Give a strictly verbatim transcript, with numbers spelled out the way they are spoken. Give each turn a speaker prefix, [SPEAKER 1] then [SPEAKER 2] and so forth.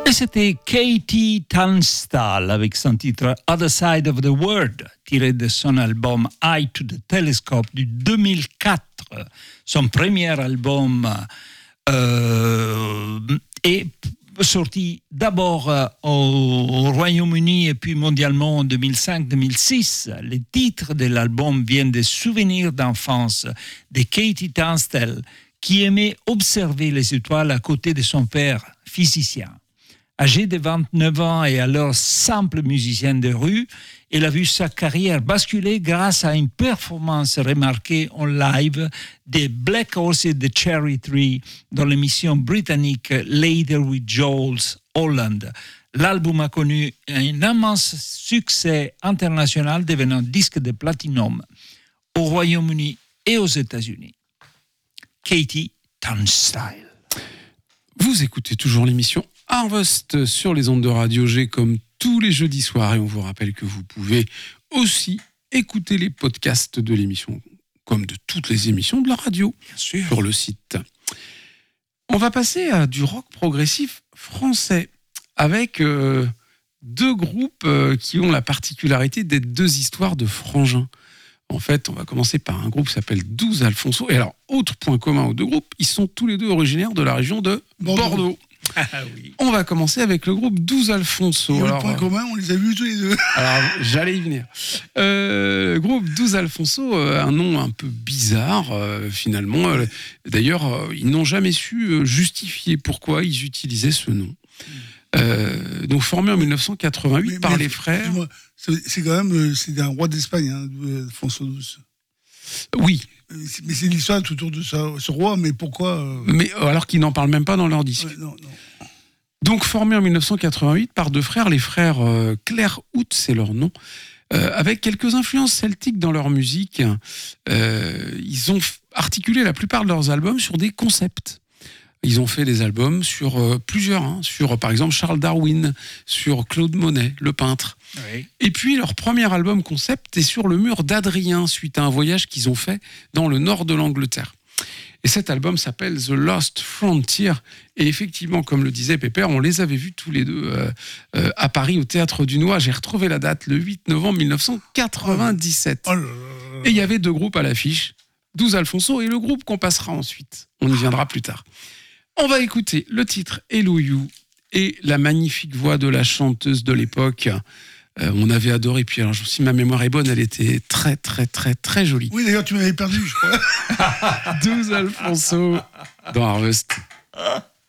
[SPEAKER 1] Et c'était Katie Tunstall avec son titre Other Side of the World, tiré de son album Eye to the Telescope du deux mille quatre, son premier album euh, est sorti d'abord euh, au Royaume-Uni et puis mondialement en deux mille cinq deux mille six. Les titres de l'album viennent des souvenirs d'enfance de Katie Tunstall, qui aimait observer les étoiles à côté de son père, physicien. Âgée de vingt-neuf ans et alors simple musicienne de rue, elle a vu sa carrière basculer grâce à une performance remarquée en live des Black Horse et de Cherry Tree dans l'émission britannique Later with Jules Holland. L'album a connu un immense succès international, devenant disque de platinum au Royaume-Uni et aux États-Unis. Katie Tunstall.
[SPEAKER 2] Vous écoutez toujours l'émission Harvest sur les ondes de Radio G comme tous les jeudis soirs, et on vous rappelle que vous pouvez aussi écouter les podcasts de l'émission comme de toutes les émissions de la radio sur le site. On va passer à du rock progressif français avec euh, deux groupes euh, qui ont la particularité d'être deux histoires de frangins. En fait, on va commencer par un groupe qui s'appelle douze Alfonso. Et alors, autre point commun aux deux groupes, ils sont tous les deux originaires de la région de Bordeaux. Bordeaux.
[SPEAKER 1] Ah, oui.
[SPEAKER 2] On va commencer avec le groupe douze Alfonso.
[SPEAKER 3] Et
[SPEAKER 2] alors,
[SPEAKER 3] le point commun, on les a vus tous les deux.
[SPEAKER 2] Alors, j'allais y venir. Euh, groupe douze Alfonso, euh, un nom un peu bizarre, euh, finalement. Euh, d'ailleurs, euh, ils n'ont jamais su euh, justifier pourquoi ils utilisaient ce nom. Euh, donc, formé en dix-neuf cent quatre-vingt-huit mais, par mais, les frères.
[SPEAKER 3] C'est, c'est quand même c'est un roi d'Espagne, hein, Alfonso douze.
[SPEAKER 2] Oui.
[SPEAKER 3] Mais c'est l'histoire tout autour de ce, ce roi, mais pourquoi euh...
[SPEAKER 2] Mais alors qu'ils n'en parlent même pas dans leur disque.
[SPEAKER 3] Ouais, non, non.
[SPEAKER 2] Donc formé en dix-neuf cent quatre-vingt-huit par deux frères, les frères euh, Claire-Hout, c'est leur nom, euh, avec quelques influences celtiques dans leur musique. Euh, ils ont f- articulé la plupart de leurs albums sur des concepts. Ils ont fait des albums sur euh, plusieurs, hein, sur par exemple Charles Darwin, sur Claude Monet, le peintre.
[SPEAKER 1] Oui.
[SPEAKER 2] Et puis leur premier album concept est sur le mur d'Adrien, suite à un voyage qu'ils ont fait dans le nord de l'Angleterre. Et cet album s'appelle The Lost Frontier. Et effectivement, comme le disait Pépère, on les avait vus tous les deux euh, euh, à Paris au Théâtre du Noix. J'ai retrouvé la date, le huit novembre dix-neuf cent quatre-vingt-dix-sept.
[SPEAKER 3] Oh là là.
[SPEAKER 2] Et il y avait deux groupes à l'affiche, douze Alfonso et le groupe qu'on passera ensuite. On y viendra plus tard. On va écouter le titre Hello You et la magnifique voix de la chanteuse de l'époque. Euh, on avait adoré. Puis alors, si ma mémoire est bonne, elle était très, très, très, très jolie.
[SPEAKER 3] Oui, d'ailleurs, tu m'avais perdu, je crois.
[SPEAKER 2] douze Alfonso dans Harvest.